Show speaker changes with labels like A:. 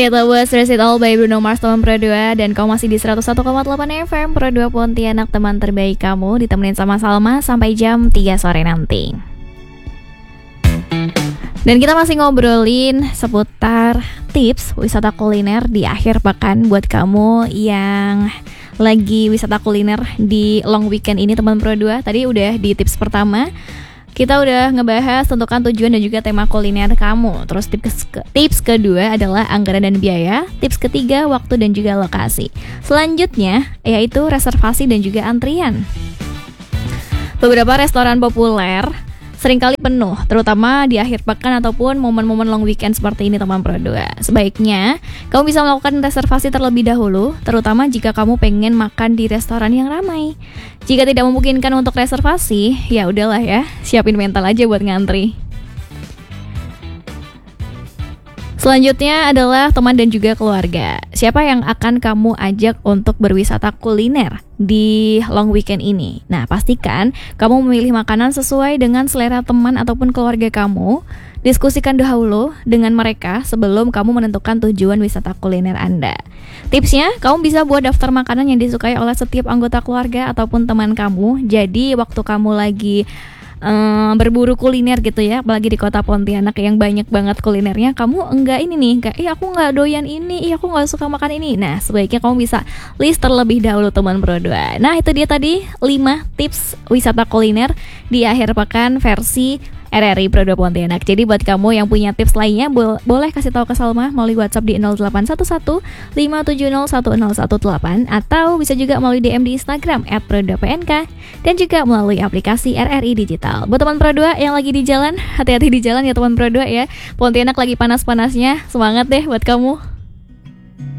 A: Kita buat Stress It All by Bruno Mars teman Pro 2. Dan kamu masih di 101,8 FM Pro 2 Pontianak, teman terbaik kamu. Ditemenin sama Salma sampai jam 3 sore nanti. Dan kita masih ngobrolin seputar tips wisata kuliner di akhir pekan buat kamu yang lagi wisata kuliner di long weekend ini teman Pro 2. Tadi udah di tips pertama, kita udah ngebahas tentukan tujuan dan juga tema kuliner kamu. Terus tips kedua adalah anggaran dan biaya. Tips ketiga waktu dan juga lokasi. Selanjutnya yaitu reservasi dan juga antrian. Beberapa restoran populer seringkali penuh, terutama di akhir pekan ataupun momen-momen long weekend seperti ini teman Pro 2. Sebaiknya kamu bisa melakukan reservasi terlebih dahulu, terutama jika kamu pengen makan di restoran yang ramai. Jika tidak memungkinkan untuk reservasi, ya udahlah ya, siapin mental aja buat ngantri. Selanjutnya adalah teman dan juga keluarga. Siapa yang akan kamu ajak untuk berwisata kuliner di long weekend ini? Nah, pastikan kamu memilih makanan sesuai dengan selera teman ataupun keluarga kamu. Diskusikan dahulu dengan mereka sebelum kamu menentukan tujuan wisata kuliner Anda. Tipsnya, kamu bisa buat daftar makanan yang disukai oleh setiap anggota keluarga ataupun teman kamu. Jadi, waktu kamu lagi berburu kuliner gitu ya, apalagi di kota Pontianak yang banyak banget kulinernya, kamu enggak ini nih, kayak aku enggak doyan ini, aku enggak suka makan ini. Nah, sebaiknya kamu bisa list terlebih dahulu teman Pro 2. Nah, itu dia tadi 5 tips wisata kuliner di akhir pekan versi RRI Pro 2 Pontianak. Jadi buat kamu yang punya tips lainnya, boleh kasih tahu ke Salma melalui WhatsApp di 0811 570 1018 atau bisa juga melalui DM di Instagram @pro2pnk dan juga melalui aplikasi RRI Digital. Buat teman Pro 2 yang lagi di jalan, hati-hati di jalan ya teman Pro 2 ya. Pontianak lagi panas-panasnya, semangat deh buat kamu.